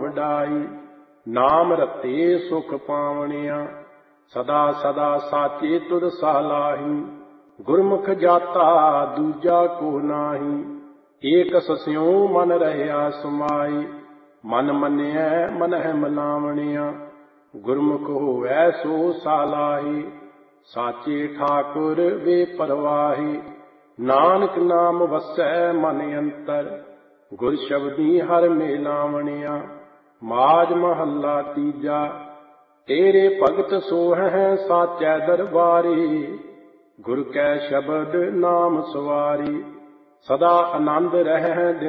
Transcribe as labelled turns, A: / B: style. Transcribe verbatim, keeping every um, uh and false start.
A: ਵਡਾਈ। ਨਾਮ ਰਤੇ ਸੁਖ ਪਾਵਣਿਆ ਸਦਾ ਸਦਾ ਸਾਚੇ ਤੁਧ ਸਲਾਹੀ। ਗੁਰਮੁਖ ਜਾਤਾ ਦੂਜਾ ਕੋ ਨਾਹੀ ਏਕ ਸਸਿਉ ਮਨ ਰਹਿਆ ਸਮਾਈ। ਮਨ ਮੰਨਿਐ ਮਨਹਿ ਮਨਾਵਣਿਆ ਗੁਰਮੁਖ ਹੋਵੈ ਸੋ ਸਾਲਾਹੀ। ਸਾਚੇ ਠਾਕੁਰ ਵੇ ਪਰਵਾਹੀ ਨਾਨਕ ਨਾਮ ਵਸੈ ਮਨ ਅੰਤਰ। ਗੁਰ ਸ਼ਬਦੀ ਹਰ ਮੇਲਾਵਣਿਆ। ਮਾਝ ਮਹੱਲਾ ਤੀਜਾ। ਤੇਰੇ ਭਗਤ ਸੋਹੈ ਸਾਚੈ ਦਰਬਾਰੀ ਗੁਰ ਕੈ ਸ਼ਬਦ ਨਾਮ ਸਵਾਰੀ। ਸਦਾ ਆਨੰਦ ਰਹਿ